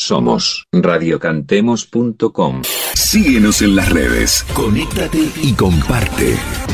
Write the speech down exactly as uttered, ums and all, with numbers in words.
Somos radiocantemos punto com. Síguenos en las redes, conéctate y comparte.